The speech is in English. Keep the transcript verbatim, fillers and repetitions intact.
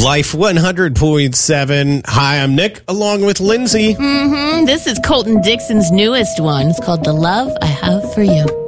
Life one hundred point seven. Hi, I'm Nick, along with Lindsay. Mm-hmm. This is Colton Dixon's newest one. It's called The Love I Have for You.